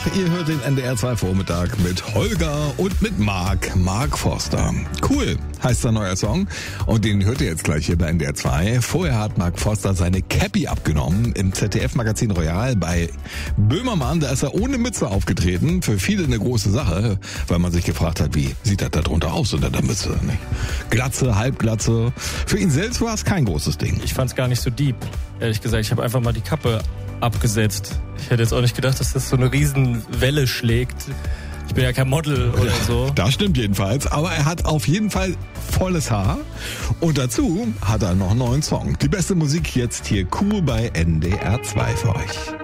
Ihr hört den NDR 2 Vormittag mit Holger und mit Mark Forster. Cool heißt der neue Song und den hört ihr jetzt gleich hier bei NDR 2. Vorher hat Mark Forster seine Cappy abgenommen im ZDF-Magazin Royal bei Böhmermann. Da ist er ohne Mütze aufgetreten. Für viele eine große Sache, weil man sich gefragt hat, wie sieht das da drunter aus unter der Mütze? Nicht? Glatze, Halbglatze. Für ihn selbst war es kein großes Ding. Ich fand es gar nicht so deep, ehrlich gesagt. Ich habe einfach mal die Kappe abgesetzt. Ich hätte jetzt auch nicht gedacht, dass das so eine Riesenwelle schlägt. Ich bin ja kein Model oder so. Das stimmt jedenfalls, aber er hat auf jeden Fall volles Haar und dazu hat er noch einen neuen Song. Die beste Musik jetzt hier cool bei NDR 2 für euch.